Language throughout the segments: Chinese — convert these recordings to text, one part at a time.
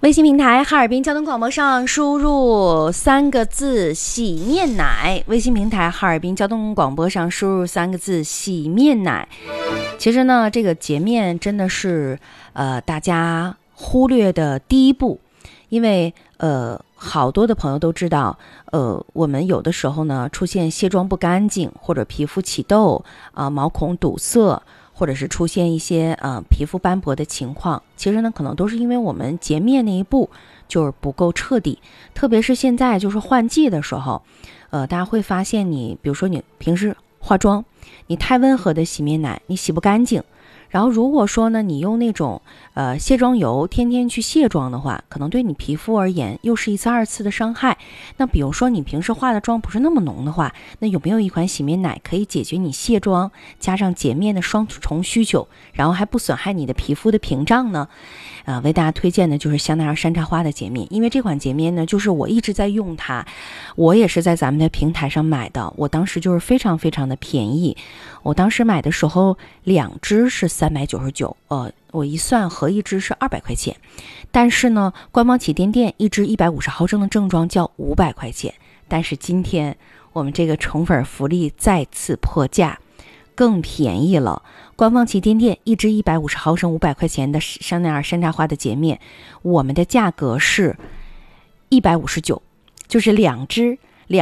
微信平台哈尔滨交通广播上输入3个字洗面奶，微信平台哈尔滨交通广播上输入3个字洗面奶。其实呢，这个洁面真的是大家忽略的第一步，因为好多的朋友都知道，我们有的时候呢出现卸妆不干净，或者皮肤起痘毛孔堵塞，或者是出现一些皮肤斑驳的情况，其实呢可能都是因为我们洁面那一步就是不够彻底。特别是现在就是换季的时候，大家会发现你比如说你平时化妆，你太温和的洗面奶你洗不干净，然后如果说呢你用那种卸妆油天天去卸妆的话，可能对你皮肤而言又是一次二次的伤害。那比如说你平时化的妆不是那么浓的话，那有没有一款洗面奶可以解决你卸妆加上洁面的双重需求，然后还不损害你的皮肤的屏障呢？为大家推荐的就是香奈儿山茶花的洁面，因为这款洁面呢就是我一直在用它，我也是在咱们的平台上买的，我当时就是非常非常的便宜，我当时买的时候2支是399，我一算合一支是200块钱，但是呢官方旗舰店一支150毫升的正装叫500块钱，但是今天我们这个宠粉福利再次破价，更便宜了。官方旗舰店一支150毫升500块钱的香奈儿山茶花的洁面，我们的价格是159，就是两支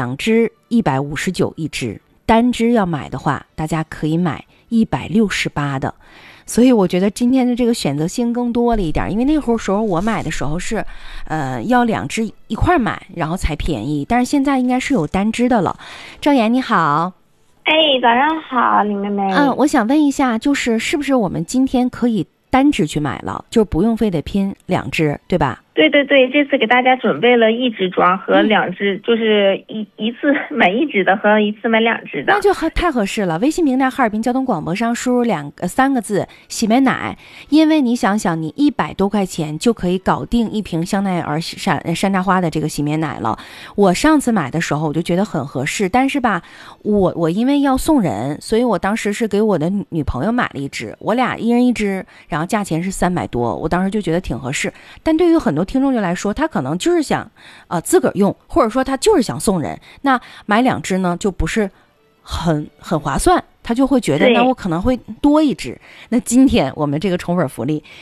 159一支，单支要买的话大家可以买168的。所以我觉得今天的这个选择性更多了一点，因为那会儿时候我买的时候是要2支一块买然后才便宜，但是现在应该是有单支的了。赵岩你好。 早上好，李妹妹。 我想问一下，是不是我们今天可以单支去买了，就不用非得拼2支，对吧？ 对，这次给大家准备了1支装和2支，就是一次买1支的和一次买2支的， 那就太合适了。微信平台哈尔滨交通广播上输入3个字洗面奶，因为你想想，你100多块钱就可以搞定一瓶香奈儿山茶花的这个洗面奶了。我上次买的时候我就觉得很合适，但是吧，我因为要送人，所以我当时是给我的女朋友买了1支，我俩一人1支，然后价钱是300多，我当时就觉得挺合适。但对于很多听众就来说，他可能就是想自个儿用，或者说他就是想送人，那买2支呢就不是很划算，他就会觉得那我可能会多1支。那今天我们这个宠粉福利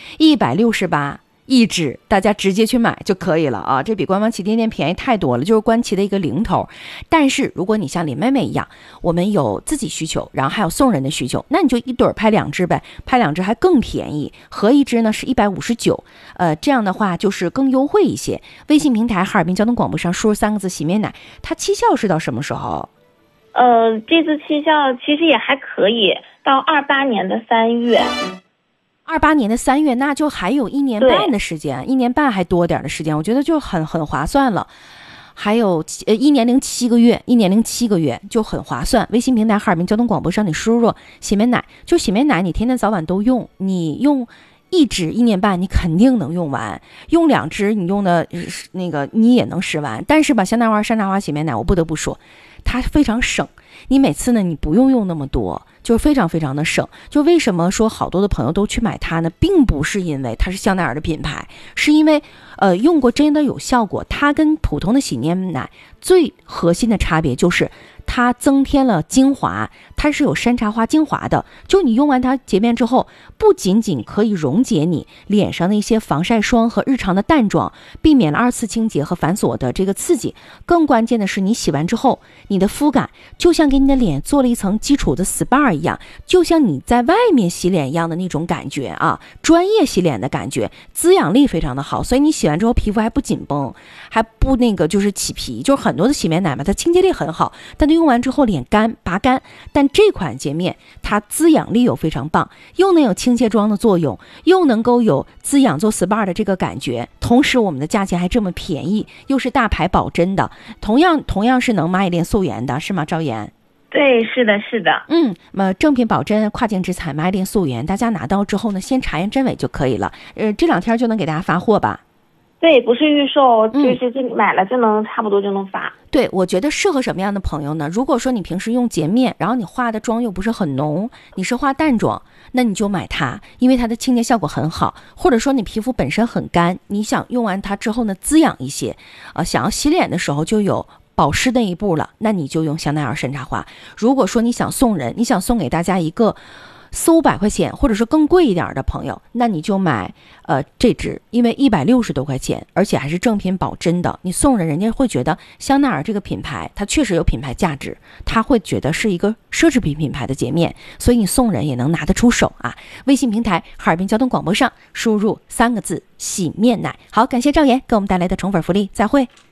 1681支，大家直接去买就可以了啊！这比官方旗舰店便宜太多了，就是官旗的一个零头。但是如果你像林妹妹一样，我们有自己需求，然后还有送人的需求，那你就一对拍2支呗，拍2支还更便宜，合一支呢是159，这样的话就是更优惠一些。微信平台哈尔滨交通广播上输入3个字洗面奶，它期效是到什么时候？ 这次期效其实也还可以，到28年的3月。 28年的3月，那就还有1年半的时间，1年半还多点的时间，我觉得就很划算了。还有1年07个月，1年07个月就很划算。微信平台哈尔滨交通广播上你输入洗面奶，就洗面奶你天天早晚都用，你用1支1年半你肯定能用完，用2支你用的那个你也能使完。但是吧，香奈儿山茶花洗面奶我不得不说它非常省，你每次呢你不用那么多，就是非常非常的省。就为什么说好多的朋友都去买它呢，并不是因为它是香奈儿的品牌，是因为用过真的有效果。它跟普通的洗面奶最核心的差别就是它增添了精华，它是有山茶花精华的，就你用完它洁面之后，不仅仅可以溶解你脸上的一些防晒霜和日常的淡妆，避免了2次清洁和繁琐的这个刺激，更关键的是你洗完之后，你的肤感就像给你的脸做了一层基础的 SPA 一样，就像你在外面洗脸一样的那种感觉啊，专业洗脸的感觉，滋养力非常的好，所以你洗完之后皮肤还不紧绷，还不就是起皮。就是很多的洗面奶嘛，它清洁力很好，但它用完之后脸干拔干，但这款洁面它滋养力又非常棒，又能有清洁妆的作用，又能够有滋养做 SPA 的这个感觉，同时我们的价钱还这么便宜，又是大牌保真的，同样是能马乙链溯源的，是吗赵岩？ 对，是的正品保真跨境直采马乙链溯源，大家拿到之后呢先查验真伪就可以了，这2天就能给大家发货吧。 对，不是预售，就是这买了就能差不多就能发。 对，我觉得适合什么样的朋友呢？如果说你平时用洁面，然后你化的妆又不是很浓，你是化淡妆，那你就买它，因为它的清洁效果很好。或者说你皮肤本身很干，你想用完它之后呢滋养一些，想要洗脸的时候就有保湿那一步了，那你就用香奈儿山茶花。如果说你想送人，你想送给大家一个400-500块钱，或者是更贵一点的朋友，那你就买这支，因为160多块钱，而且还是正品保真的，你送人，人家会觉得香奈儿这个品牌它确实有品牌价值，他会觉得是一个奢侈品品牌的洁面，所以你送人也能拿得出手啊。微信平台哈尔滨交通广播上输入3个字洗面奶。好，感谢赵岩给我们带来的宠粉福利，再会。